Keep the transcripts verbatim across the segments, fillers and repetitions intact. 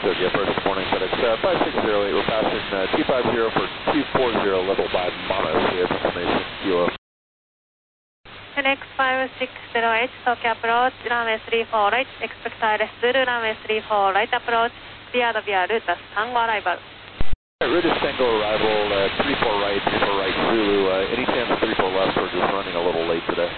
Tokyo, first morning, FedEx uh, five six zero eight, we're passing uh, two five zero for two four zero, level by Monos, we have information, Kilo. FedEx five six zero eight, Tokyo approach, runway three four right, expect I R S Zulu, runway three four right approach, cleared via Rutas, Tango arrival. Rutas Tango arrival, uh, three four right, three four right, Zulu, uh, any chance three four left, we're just running a little late today.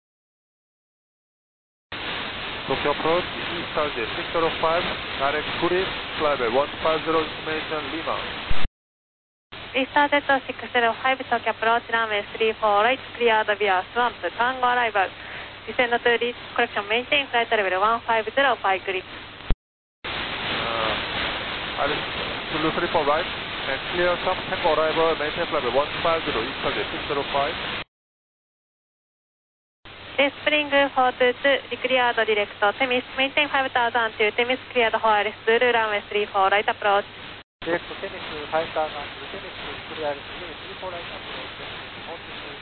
Tokyo approach, East Target six zero five, direct cruise, flyby one five zero information, Lima. East Target six zero five, Tokyo approach, runway three four right, cleared via Swamp, Tango arrival. Descend to reach correction, maintain flight level one five zero, five grip. Uh, Alice, Zulu three four right, and clear Swamp, Tango arrival, maintain flight level one five zero, East Target six zero five. Spring four two two, declared direct Temis, maintain five thousand to Temis, cleared for I R S Zulu, runway three four right approach. Direct Temis five thousand to Temis, cleared Zulu three four right approach, four two two.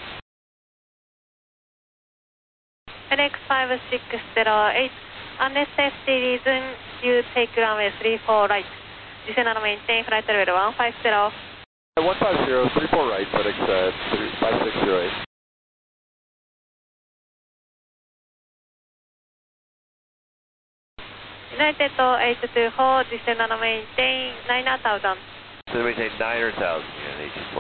FedEx five six zero eight, unless safety reason, you take runway three four right. Descend and maintain flight level one five zero. one five zero, three four right, FedEx uh, five six zero eight. United eight two four, descend and maintain nine thousand. So maintain nine thousand, yeah, eight two four.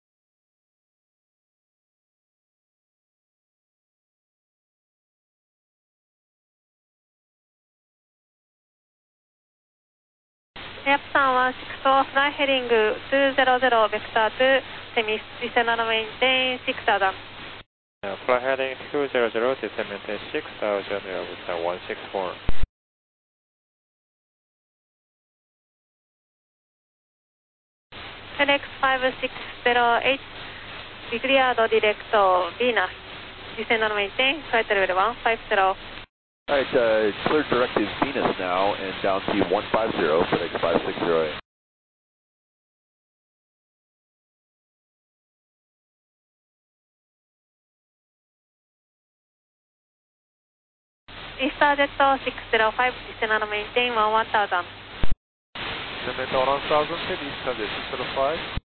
Japan one six four, fly heading two zero zero, vector two, Temis, descend and maintain six thousand. Uh, fly heading two zero zero, descend maintain six thousand, vector one six four. FedEx five six zero eight, declared direct Venus, descend and maintain flight level one five zero. Alright, uh, clear directive Venus now, and down to one five zero, FedEx five six zero eight. EasterJet six zero five, descend and maintain one one thousand. Descend one thousand, East Target six zero five.